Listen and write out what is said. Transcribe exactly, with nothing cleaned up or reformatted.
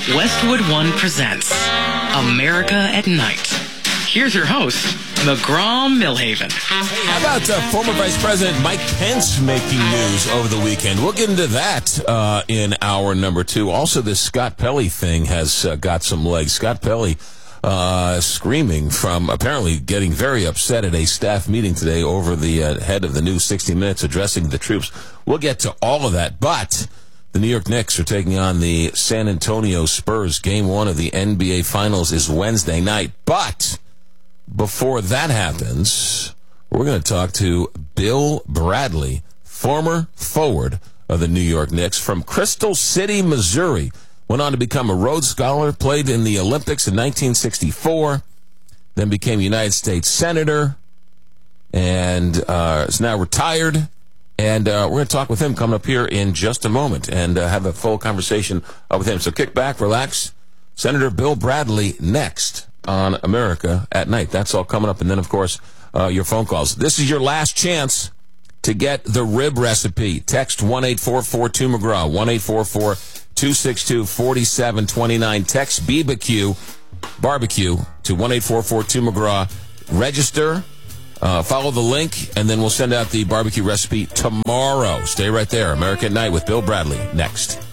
Westwood One presents America at Night. Here's your host, McGraw Millhaven. Hey, how about uh, former Vice President Mike Pence making news over the weekend? We'll get into that uh, in hour number two. Also, this Scott Pelley thing has uh, got some legs. Scott Pelley uh, screaming from apparently getting very upset at a staff meeting today over the uh, head of the new sixty minutes addressing the troops. We'll get to all of that, but the New York Knicks are taking on the San Antonio Spurs. Game one of the N B A Finals is Wednesday night, but before that happens, we're going to talk to Bill Bradley, former forward of the New York Knicks from Crystal City, Missouri. Went on to become a Rhodes Scholar, played in the Olympics in nineteen sixty-four, then became United States Senator, and uh, is now retired. And uh, we're going to talk with him coming up here in just a moment and uh, have a full conversation uh, with him. So kick back, relax. Senator Bill Bradley next on America at Night. That's all coming up. And then, of course, uh, your phone calls. This is your last chance to get the rib recipe. Text one eight four four two McGraw, one eight four four two six two four seven two nine. Text B B Q, barbecue, to one eight four four two McGraw. Register, uh, follow the link, and then we'll send out the barbecue recipe tomorrow. Stay right there. America at Night with Bill Bradley next.